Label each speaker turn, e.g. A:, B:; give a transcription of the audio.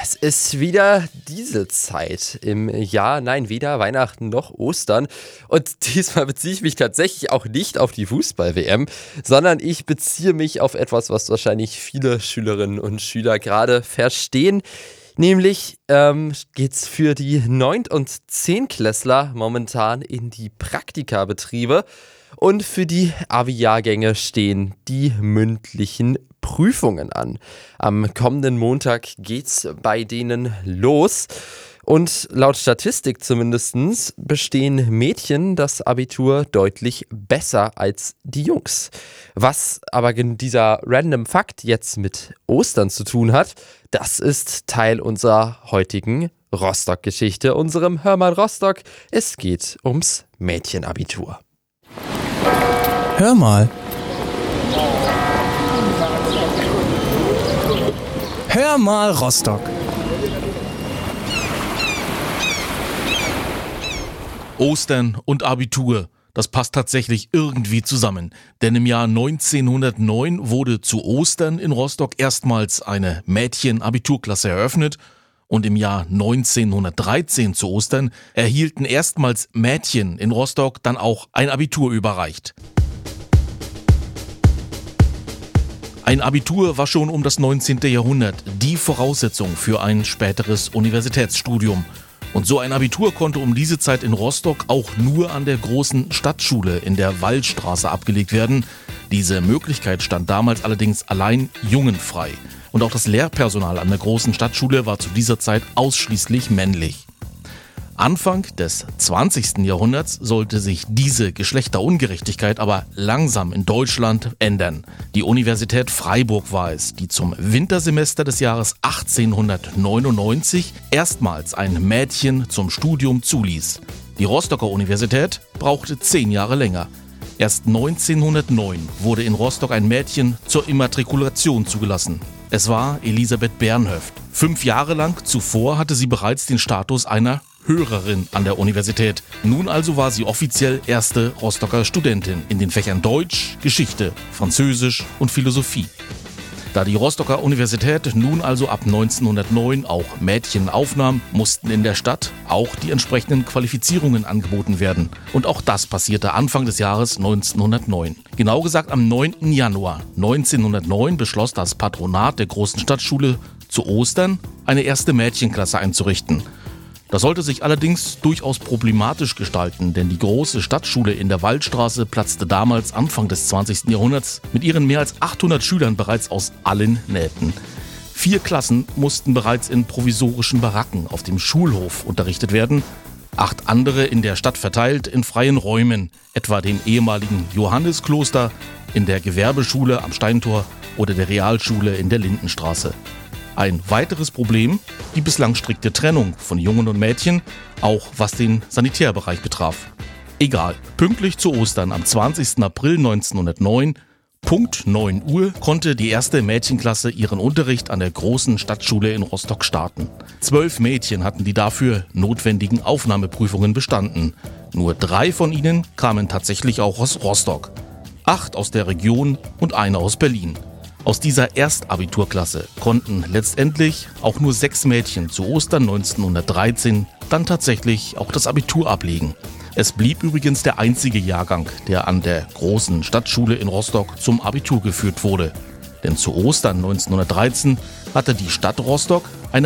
A: Es ist wieder diese Zeit im Jahr, nein, weder Weihnachten noch Ostern. Und diesmal beziehe ich mich tatsächlich auch nicht auf die Fußball-WM, sondern ich beziehe mich auf etwas, was wahrscheinlich viele Schülerinnen und Schüler gerade verstehen. Nämlich geht's für die 9- und 10-Klässler momentan in die Praktikabetriebe und für die Abi-Jahrgänge stehen die mündlichen Prüfungen an. Am kommenden Montag geht's bei denen los. Und laut Statistik zumindest bestehen Mädchen das Abitur deutlich besser als die Jungs. Was aber dieser random Fakt jetzt mit Ostern zu tun hat, das ist Teil unserer heutigen Rostock-Geschichte, unserem Hör mal Rostock. Es geht ums Mädchenabitur.
B: Hör mal. Hör mal Rostock.
C: Ostern und Abitur, das passt tatsächlich irgendwie zusammen. Denn im Jahr 1909 wurde zu Ostern in Rostock erstmals eine Mädchen-Abiturklasse eröffnet und im Jahr 1913 zu Ostern erhielten erstmals Mädchen in Rostock dann auch ein Abitur überreicht. Ein Abitur war schon um das 19. Jahrhundert die Voraussetzung für ein späteres Universitätsstudium. Und so ein Abitur konnte um diese Zeit in Rostock auch nur an der großen Stadtschule in der Wallstraße abgelegt werden. Diese Möglichkeit stand damals allerdings allein Jungen frei. Und auch das Lehrpersonal an der großen Stadtschule war zu dieser Zeit ausschließlich männlich. Anfang des 20. Jahrhunderts sollte sich diese Geschlechterungerechtigkeit aber langsam in Deutschland ändern. Die Universität Freiburg war es, die zum Wintersemester des Jahres 1899 erstmals ein Mädchen zum Studium zuließ. Die Rostocker Universität brauchte 10 Jahre länger. Erst 1909 wurde in Rostock ein Mädchen zur Immatrikulation zugelassen. Es war Elisabeth Bernhöft. 5 Jahre lang zuvor hatte sie bereits den Status einer Hörerin an der Universität. Nun also war sie offiziell erste Rostocker Studentin in den Fächern Deutsch, Geschichte, Französisch und Philosophie. Da die Rostocker Universität nun also ab 1909 auch Mädchen aufnahm, mussten in der Stadt auch die entsprechenden Qualifizierungen angeboten werden. Und auch das passierte Anfang des Jahres 1909. Genau gesagt am 9. Januar 1909 beschloss das Patronat der großen Stadtschule zu Ostern eine erste Mädchenklasse einzurichten. Das sollte sich allerdings durchaus problematisch gestalten, denn die große Stadtschule in der Wallstraße platzte damals Anfang des 20. Jahrhunderts mit ihren mehr als 800 Schülern bereits aus allen Nähten. 4 Klassen mussten bereits in provisorischen Baracken auf dem Schulhof unterrichtet werden, 8 andere in der Stadt verteilt in freien Räumen, etwa dem ehemaligen Johanneskloster, in der Gewerbeschule am Steintor oder der Realschule in der Lindenstraße. Ein weiteres Problem, die bislang strikte Trennung von Jungen und Mädchen, auch was den Sanitärbereich betraf. Egal, pünktlich zu Ostern am 20. April 1909, Punkt 9 Uhr, konnte die erste Mädchenklasse ihren Unterricht an der großen Stadtschule in Rostock starten. 12 Mädchen hatten die dafür notwendigen Aufnahmeprüfungen bestanden. Nur 3 von ihnen kamen tatsächlich auch aus Rostock. 8 aus der Region und 1 aus Berlin. Aus dieser Erstabiturklasse konnten letztendlich auch nur 6 Mädchen zu Ostern 1913 dann tatsächlich auch das Abitur ablegen. Es blieb übrigens der einzige Jahrgang, der an der großen Stadtschule in Rostock zum Abitur geführt wurde. Denn zu Ostern 1913 hatte die Stadt Rostock eine